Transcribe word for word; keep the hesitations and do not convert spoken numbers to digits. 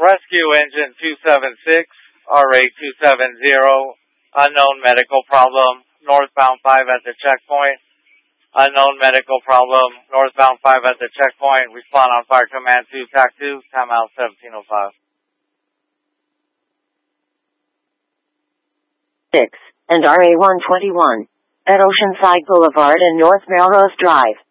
Rescue Engine two seven six, R A two seven zero, unknown medical problem, northbound five at the checkpoint. Unknown medical problem, northbound five at the checkpoint. Respond on fire command two, T A C two, time out seventeen oh five. six and R A one twenty-one at Oceanside Boulevard and North Melrose Drive.